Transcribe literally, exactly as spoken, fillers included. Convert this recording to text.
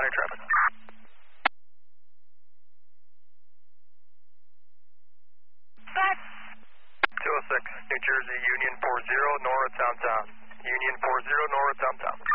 primary traffic. two oh six, New Jersey, Union four zero, Nora, Downtown. Union four zero, Nora, Downtown.